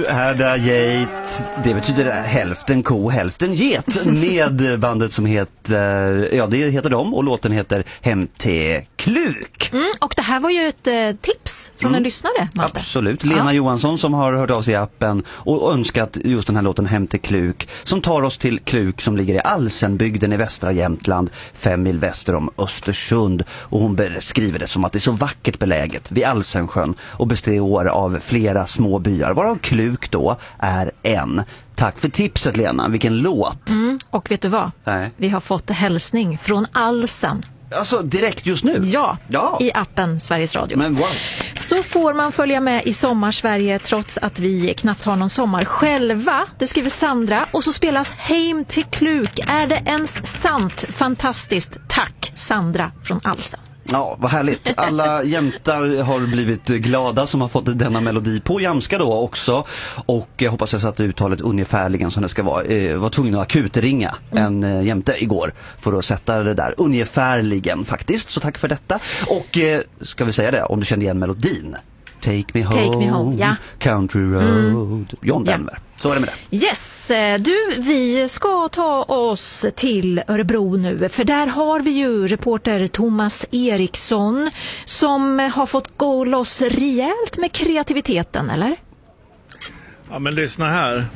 är det geit. Det betyder hälften ko, hälften get. Med bandet som heter, ja det heter de, och låten heter Hem till Kluk. Och det här var ju ett tips från en lyssnare, Malte. Absolut, Lena Johansson som har hört av sig i appen och önskat just den här låten Hem till Kluk, som tar oss till Kluk som ligger i Alsenbygden i västra Jämtland, 5 mil väster om Östersund. Och hon beskriver det som att det är så vackert beläget vid Alsensjön och består av flera små byar, varav Kluk då är en. Tack för tipset, Lena, vilken låt. Och vet du vad? Nej. Vi har fått hälsning från Alsen. Alltså direkt just nu? Ja, i appen Sveriges Radio. Men wow. Så får man följa med i Sommarsverige trots att vi knappt har någon sommar själva. Det skriver Sandra. Och så spelas Hem till Kluk. Är det ens sant? Fantastiskt. Tack, Sandra från Alsen. Ja, vad härligt. Alla jämtar har blivit glada som har fått denna melodi på jamska då också. Och jag hoppas jag satte uttalet ungefärligen som det ska vara. Var tvungen att akutringa en jämte igår för att sätta det där ungefärligen faktiskt. Så tack för detta. Och ska vi säga det, om du kände igen melodin. Take me home, ja. Country road. John Denver. Så är det med det. Yes, vi ska ta oss till Örebro nu, för där har vi ju reporter Thomas Eriksson som har fått gå loss rejält med kreativiteten, eller? Ja, men lyssna här.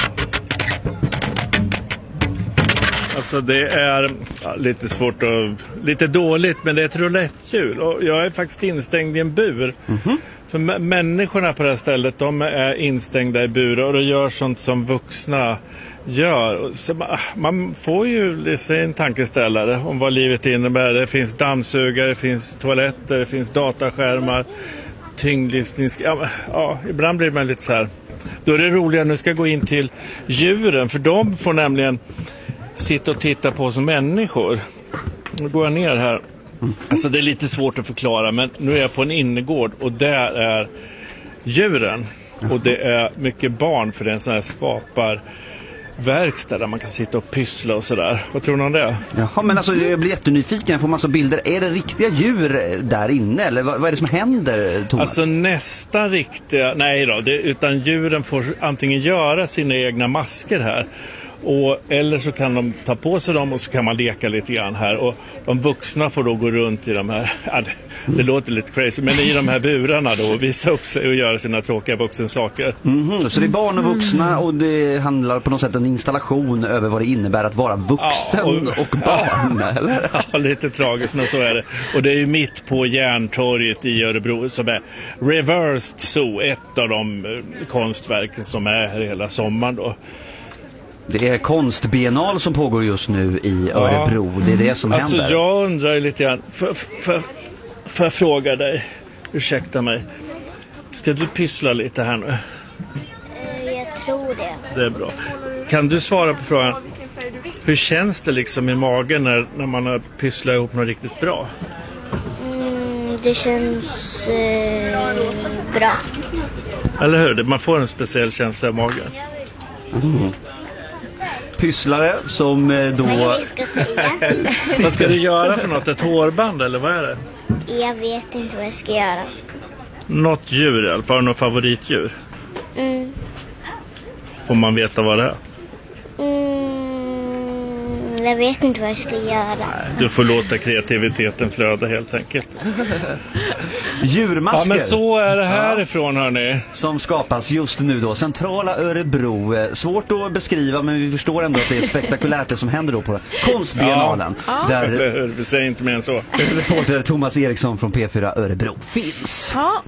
Alltså det är lite svårt och lite dåligt, men det är ett rouletthjul och jag är faktiskt instängd i en bur. För människorna på det här stället, de är instängda i burar och gör sånt som vuxna gör. Så man får ju se en tankeställare om vad livet innebär. Det finns dammsugare, det finns toaletter, det finns dataskärmar, tyngdlyftnings... Ja, ibland blir man lite så här. Då är det roligare, nu ska jag gå in till djuren, för de får nämligen sitta och titta på som människor. Nu går jag ner här. Alltså det är lite svårt att förklara, men nu är jag på en innergård och där är djuren. Och det är mycket barn, för det är en sån här skaparverkstad där man kan sitta och pyssla och sådär. Vad tror ni om det? Jaha, men alltså jag blir jättenyfiken, får massa bilder. Är det riktiga djur där inne eller vad är det som händer, Thomas? Alltså nästan riktiga, nej då, utan djuren får antingen göra sina egna masker här. Eller så kan de ta på sig dem och så kan man leka lite grann här. Och de vuxna får då gå runt i de här, det låter lite crazy, men i de här burarna då visa upp sig och göra sina tråkiga vuxensaker. Så det är barn och vuxna och det handlar på något sätt om en installation över vad det innebär att vara vuxen och barn, eller? Ja, lite tragiskt, men så är det. Och det är ju mitt på Järntorget i Örebro som är Reversed Zoo, ett av de konstverken som är här hela sommaren då. Det är konstbiennal som pågår just nu i Örebro. Det är det som händer. Alltså jag undrar lite grann. Får jag fråga dig? Ursäkta mig. Ska du pyssla lite här nu? Jag tror det. Det är bra. Kan du svara på frågan? Hur känns det liksom i magen när man har pysslat ihop något riktigt bra? Det känns bra. Eller hur? Man får en speciell känsla i magen. Pysslare som då... Vad ska säga? Vad ska du göra för något? Ett hårband eller vad är det? Jag vet inte vad jag ska göra. Något djur i alla fall, något favoritdjur? Får man veta vad det är? Jag vet inte vad jag ska göra. Du får låta kreativiteten flöda helt enkelt. Djurmasker. Ja, men så är det härifrån, hörni. Som skapas just nu då. Centrala Örebro. Svårt att beskriva, men vi förstår ändå att det är spektakulärt det som händer då på konstbiennalen. Där... Vi säger inte mer än så. Reporter Thomas Eriksson från P4 Örebro finns. Ja,